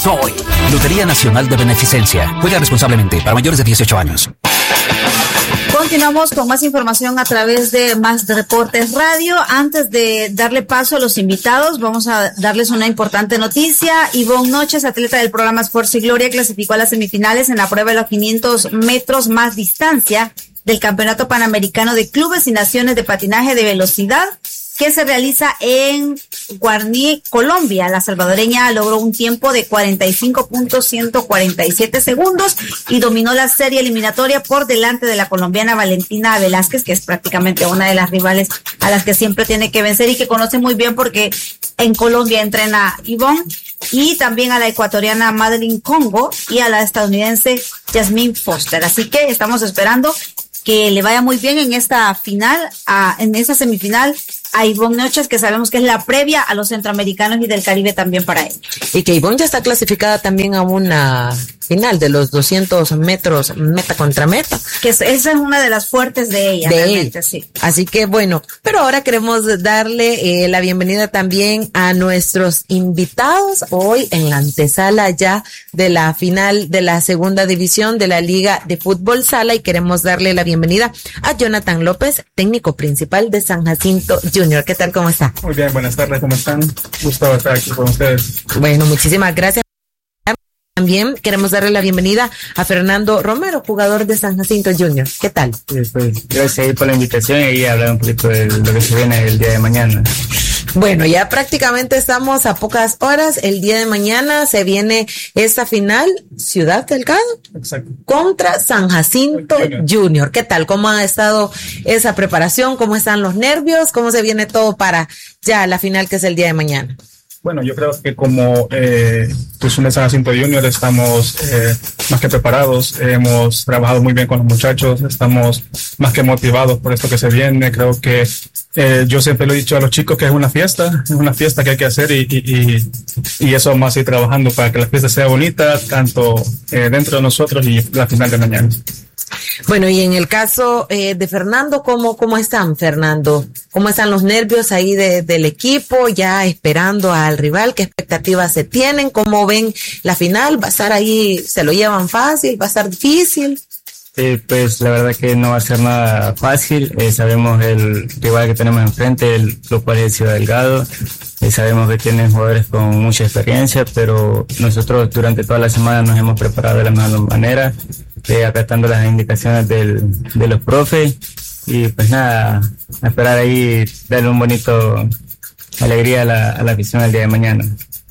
Soy Lotería Nacional de Beneficencia. Juega responsablemente para mayores de 18 años. Continuamos con más información a través de Más Deportes Radio. Antes de darle paso a los invitados, vamos a darles una importante noticia. Ivonne Noches, atleta del programa Esfuerzo y Gloria, clasificó a las semifinales en la prueba de los 500 metros más distancia del Campeonato Panamericano de Clubes y Naciones de Patinaje de Velocidad, que se realiza en Guarní, Colombia. La salvadoreña logró un tiempo de 45.147 segundos y dominó la serie eliminatoria por delante de la colombiana Valentina Velázquez, que es prácticamente una de las rivales a las que siempre tiene que vencer y que conoce muy bien porque en Colombia entrena Ivonne, y también a la ecuatoriana Madeline Congo y a la estadounidense Jasmine Foster. Así que estamos esperando que le vaya muy bien en esta final, en esa semifinal, a Ivonne Noches, que sabemos que es la previa a los centroamericanos y del Caribe también para ella. Y que Ivonne ya está clasificada también a una final de los 200 metros meta contra meta. Que esa es una de las fuertes de ella, realmente, sí. Así que bueno, pero ahora queremos darle la bienvenida también a nuestros invitados hoy en la antesala ya de la final de la segunda división de la Liga de Fútbol Sala, y queremos darle la bienvenida a Jonathan López, técnico principal de San Jacinto Junior. ¿Qué tal? ¿Cómo está? Muy bien, buenas tardes, ¿cómo están? Gusto estar aquí con ustedes. Bueno, muchísimas gracias. También queremos darle la bienvenida a Fernando Romero, jugador de San Jacinto Junior. ¿Qué tal? Sí, pues, gracias por la invitación y hablar un poquito de lo que se viene el día de mañana. Bueno, ya prácticamente estamos a pocas horas. El día de mañana se viene esta final, Ciudad Delgado. Exacto. Contra San Jacinto Junior. ¿Qué tal? ¿Cómo ha estado esa preparación? ¿Cómo están los nervios? ¿Cómo se viene todo para ya la final, que es el día de mañana? Bueno, yo creo que como pues un San Jacinto Junior estamos más que preparados, hemos trabajado muy bien con los muchachos, estamos más que motivados por esto que se viene. Creo que yo siempre lo he dicho a los chicos que es una fiesta que hay que hacer y eso vamos a ir trabajando para que la fiesta sea bonita, tanto dentro de nosotros y la final de mañana. Bueno, y en el caso de Fernando, ¿cómo están, Fernando? ¿Cómo están los nervios ahí del equipo, ya esperando al rival? ¿Qué expectativas se tienen? ¿Cómo ven la final? ¿Va a estar ahí, se lo llevan fácil? ¿Va a estar difícil? Pues la verdad que no va a ser nada fácil. Sabemos el rival que tenemos enfrente, lo cual es Ciudad Delgado. Sabemos que tienen jugadores con mucha experiencia, pero nosotros durante toda la semana nos hemos preparado de la mejor manera, acatando las indicaciones de los profes, y pues nada, a esperar ahí, darle un bonito alegría a la afición el día de mañana.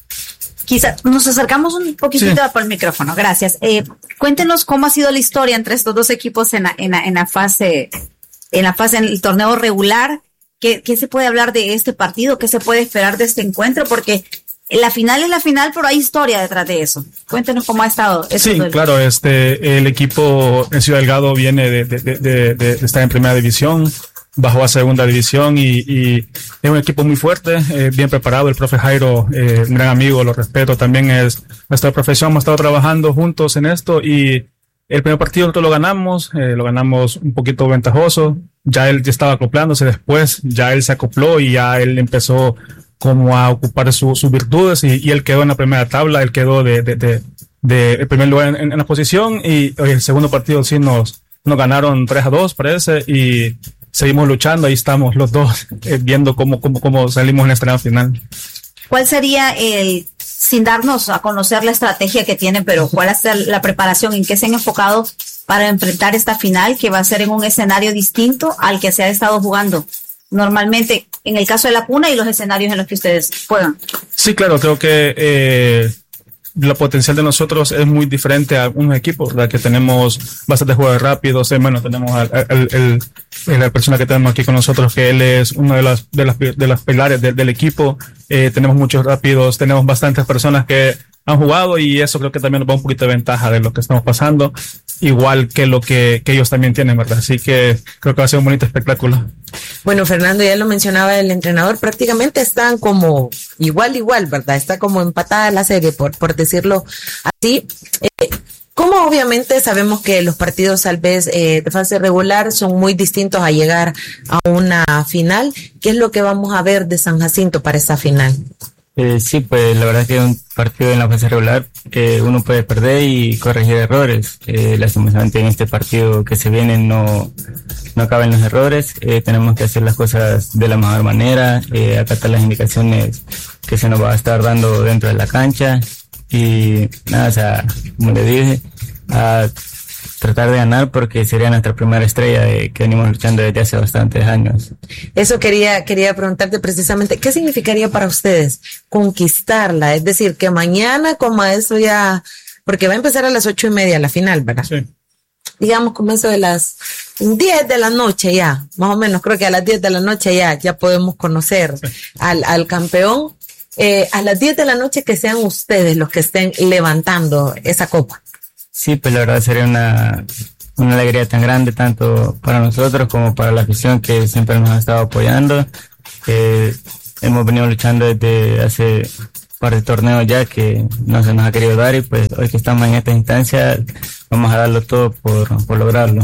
Quizá nos acercamos un poquitito por el micrófono, gracias. Cuéntenos cómo ha sido la historia entre estos dos equipos en el torneo regular. ¿Qué se puede hablar de este partido? ¿Qué se puede esperar de este encuentro? Porque la final es la final, pero hay historia detrás de eso. Cuéntenos cómo ha estado. Sí, claro, el equipo en Ciudad Delgado viene de estar en primera división, bajó a segunda división y es un equipo muy fuerte, bien preparado. El profe Jairo, un gran amigo, lo respeto, también es nuestra profesión, hemos estado trabajando juntos en esto y el primer partido nosotros lo ganamos un poquito ventajoso, ya él ya estaba acoplándose, después ya él se acopló y ya él empezó como a ocupar sus virtudes y él quedó en la primera tabla, él quedó de el primer lugar en la posición y el segundo partido sí nos ganaron 3-2 parece y seguimos luchando, ahí estamos los dos viendo cómo salimos en la estrella final. ¿Cuál sería sin darnos a conocer la estrategia que tienen, pero cuál es la preparación, en qué se han enfocado para enfrentar esta final, que va a ser en un escenario distinto al que se ha estado jugando normalmente en el caso de la Puna y los escenarios en los que ustedes juegan? Sí, claro, creo que la potencial de nosotros es muy diferente a unos equipos, ¿verdad? Que tenemos bastantes jugadores rápidos. Bueno, tenemos la persona que tenemos aquí con nosotros, que él es uno de las pilares del equipo. Tenemos muchos rápidos, tenemos bastantes personas que han jugado y eso creo que también nos da un poquito de ventaja de lo que estamos pasando, igual que lo que ellos también tienen, ¿verdad? Así que creo que va a ser un bonito espectáculo. Bueno, Fernando, ya lo mencionaba el entrenador, prácticamente están como igual, ¿verdad? Está como empatada la serie, por decirlo así. Como obviamente sabemos que los partidos tal vez de fase regular son muy distintos a llegar a una final, ¿qué es lo que vamos a ver de San Jacinto para esa final? Sí, pues la verdad es que un partido en la fase regular uno puede perder y corregir errores. Lastimosamente en este partido que se viene no acaban los errores. Tenemos que hacer las cosas de la mejor manera, acatar las indicaciones que se nos va a estar dando dentro de la cancha y nada, o sea, como le dije, a tratar de ganar porque sería nuestra primera estrella que venimos luchando desde hace bastantes años. Eso quería preguntarte precisamente, ¿qué significaría para ustedes conquistarla? Es decir, que mañana como eso ya, porque va a empezar a las 8:30 la final, ¿verdad? Sí. Digamos como eso de las 10 de la noche ya, más o menos, creo que a las 10 de la noche ya podemos conocer al campeón. A las 10 de la noche que sean ustedes los que estén levantando esa copa. Sí, pues la verdad sería una alegría tan grande tanto para nosotros como para la afición que siempre nos ha estado apoyando. Hemos venido luchando desde hace un par de torneos ya que no se nos ha querido dar y pues hoy que estamos en esta instancia vamos a darlo todo por lograrlo.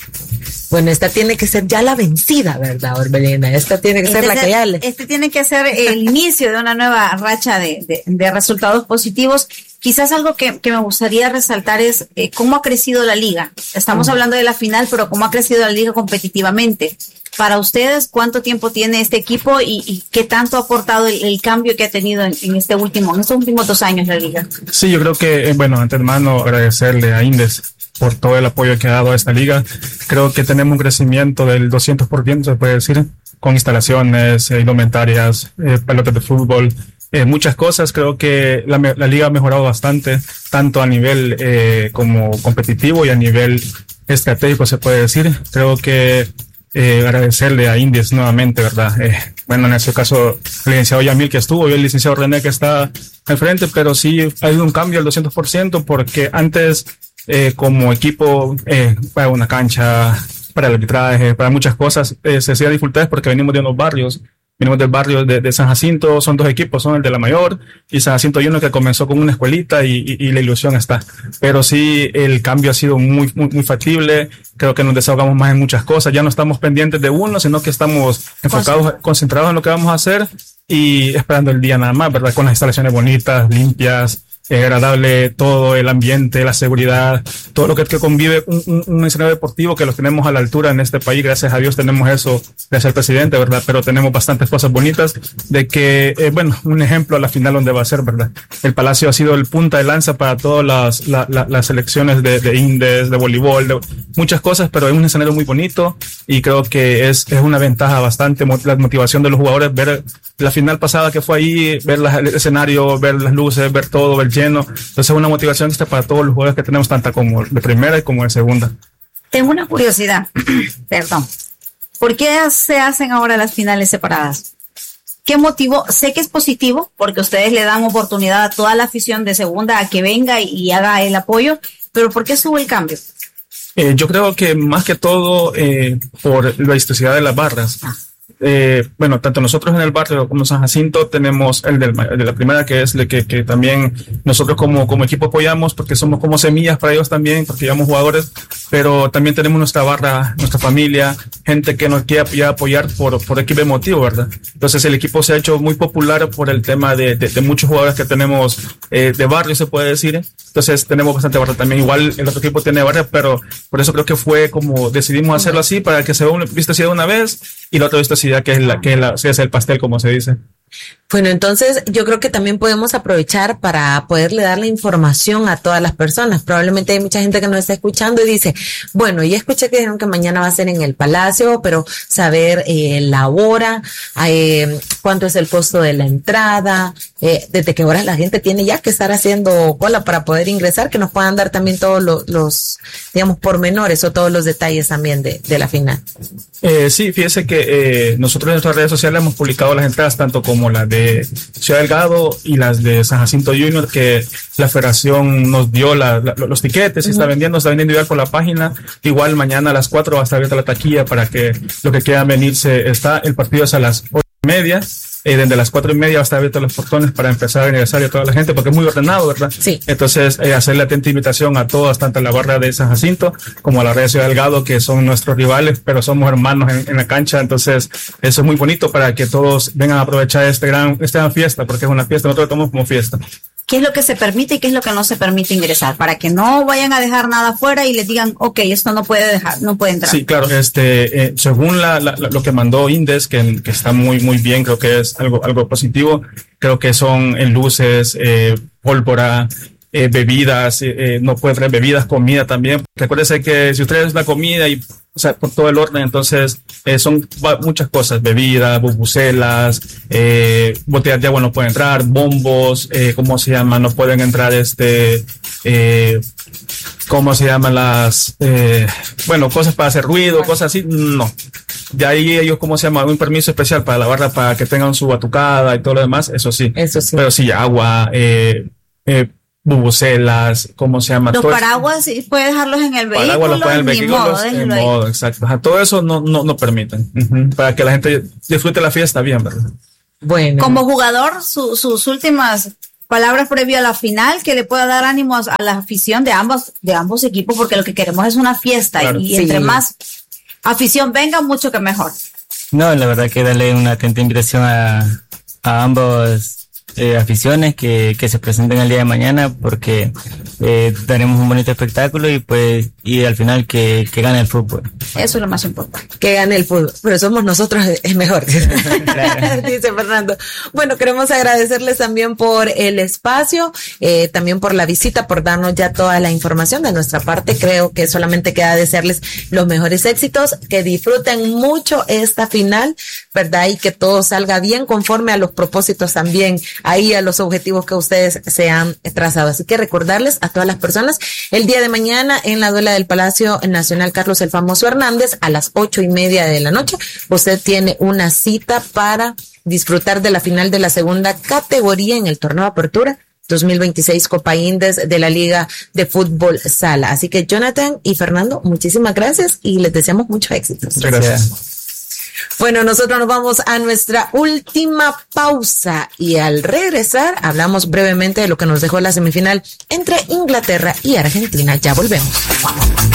Bueno, esta tiene que ser ya la vencida, ¿verdad, Orbelina? Esta tiene que ser la que ya le... Este tiene que ser el inicio de una nueva racha de resultados positivos. Quizás algo que me gustaría resaltar es cómo ha crecido la liga. Estamos hablando de la final, pero cómo ha crecido la liga competitivamente. Para ustedes, ¿cuánto tiempo tiene este equipo y qué tanto ha aportado el cambio que ha tenido en estos últimos 2 años la liga? Sí, yo creo que, antemano agradecerle a Indes por todo el apoyo que ha dado a esta liga. Creo que tenemos un crecimiento del 200%, se puede decir, con instalaciones, indumentarias, pelotas de fútbol, muchas cosas. Creo que la liga ha mejorado bastante, tanto a nivel como competitivo y a nivel estratégico, se puede decir. Creo que agradecerle a Indies nuevamente, ¿verdad? En este caso, el licenciado Yamil que estuvo y el licenciado René que está al frente, pero sí ha habido un cambio al 200% porque antes como equipo para una cancha, para el arbitraje, para muchas cosas se hacía dificultades porque venimos de unos barrios. Venimos del barrio de San Jacinto, son 2 equipos, son el de La Mayor y San Jacinto hay uno que comenzó con una escuelita y la ilusión está. Pero sí, el cambio ha sido muy factible, creo que nos desahogamos más en muchas cosas, ya no estamos pendientes de uno, sino que estamos enfocados, concentrados en lo que vamos a hacer y esperando el día nada más, ¿verdad? Con las instalaciones bonitas, limpias, agradable todo el ambiente, la seguridad, todo lo que convive un escenario deportivo que los tenemos a la altura en este país. Gracias a Dios tenemos eso, gracias al presidente, ¿verdad? Pero tenemos bastantes cosas bonitas de que, un ejemplo a la final donde va a ser, ¿verdad? El Palacio ha sido el punta de lanza para todas las selecciones de Indes, de voleibol, de muchas cosas, pero es un escenario muy bonito y creo que es una ventaja bastante, la motivación de los jugadores, ver la final pasada que fue ahí, ver el escenario, ver las luces, ver todo, ver lleno. Entonces es una motivación extra para todos los jugadores que tenemos, tanto como de primera y como de segunda. Tengo una curiosidad, perdón. ¿Por qué se hacen ahora las finales separadas? ¿Qué motivo? Sé que es positivo porque ustedes le dan oportunidad a toda la afición de segunda a que venga y haga el apoyo, pero ¿por qué estuvo el cambio? Yo creo que más que todo por la historicidad de las barras. Tanto nosotros en el barrio como San Jacinto tenemos el de la primera, que es el que también nosotros como equipo apoyamos porque somos como semillas para ellos también, porque llevamos jugadores, pero también tenemos nuestra barra, nuestra familia, gente que nos quiere apoyar por equipo emotivo, ¿verdad? Entonces el equipo se ha hecho muy popular por el tema de muchos jugadores que tenemos de barrio, se puede decir. Entonces tenemos bastante barra también. Igual el otro equipo tiene barra, pero por eso creo que fue como decidimos hacerlo así, para que se vea vista así de una vez y la otra vista así que es el pastel, como se dice. Bueno, entonces yo creo que también podemos aprovechar para poderle dar la información a todas las personas. Probablemente hay mucha gente que nos está escuchando y dice, bueno, ya escuché que dijeron que mañana va a ser en el Palacio, pero saber la hora, cuánto es el costo de la entrada, desde qué horas la gente tiene ya que estar haciendo cola para poder ingresar, que nos puedan dar también todos los digamos, pormenores o todos los detalles también de la final. Sí, fíjese que nosotros en nuestras redes sociales hemos publicado las entradas, tanto como las de Ciudad Delgado y las de San Jacinto Junior, que la federación nos dio los tiquetes y está vendiendo igual por la página. Igual mañana a las 4 va a estar abierta la taquilla para que lo que quieran venirse está. El partido es a las 8:30. desde las 4:30 va a estar abiertos los portones para empezar a ingresar a toda la gente, porque es muy ordenado, ¿verdad? Sí. Entonces, hacerle atenta invitación a todos, tanto a la barra de San Jacinto como a la red de Ciudad Delgado, que son nuestros rivales, pero somos hermanos en la cancha. Entonces, eso es muy bonito para que todos vengan a aprovechar esta gran fiesta, porque es una fiesta, nosotros lo tomamos como fiesta. ¿Qué es lo que se permite y qué es lo que no se permite ingresar? Para que no vayan a dejar nada afuera y les digan, ok, esto no puede entrar. Sí, claro, según lo que mandó Indes, que está muy, muy bien, creo que es algo positivo, creo que son luces, pólvora, bebidas, no puede traer bebidas, comida también. Recuérdese que si ustedes la comida por todo el orden, entonces son muchas cosas, bebidas, bubucelas, botellas de agua no pueden entrar, bombos, ¿cómo se llama? No pueden entrar ¿cómo se llaman cosas para hacer ruido, cosas así? No. De ahí ellos, ¿cómo se llama? Un permiso especial para la barra para que tengan su batucada y todo lo demás, eso sí. Pero sí, agua, bubucelas, ¿cómo se llama? Los paraguas sí puede dejarlos en el vehículo. Paraguas los pueden en el vehículo, en modo, exacto. Todo eso no permiten. Para que la gente disfrute la fiesta bien, ¿verdad? Bueno. Como jugador, sus últimas palabras previo a la final, que le pueda dar ánimos a la afición de ambos equipos, porque lo que queremos es una fiesta, claro. Y entre más afición venga, mucho que mejor. No, la verdad que darle una atenta invitación a ambos aficiones que se presenten el día de mañana, porque daremos un bonito espectáculo y al final que gane el fútbol. Eso es lo más importante. Que gane el fútbol, pero somos nosotros, es mejor. Claro. Dice Fernando. Bueno, queremos agradecerles también por el espacio, también por la visita, por darnos ya toda la información de nuestra parte. Creo que solamente queda desearles los mejores éxitos, que disfruten mucho esta final, ¿verdad? Y que todo salga bien conforme a los propósitos también, ahí a los objetivos que ustedes se han trazado. Así que recordarles a todas las personas, el día de mañana en la duela del Palacio Nacional Carlos el Famoso Hernández, a las 8:30 de la noche, usted tiene una cita para disfrutar de la final de la segunda categoría en el torneo de apertura 2026 Copa Indes de la Liga de Fútbol Sala. Así que Jonathan y Fernando, muchísimas gracias y les deseamos mucho éxito. Muchas gracias. Bueno, nosotros nos vamos a nuestra última pausa y al regresar hablamos brevemente de lo que nos dejó la semifinal entre Inglaterra y Argentina. Ya volvemos.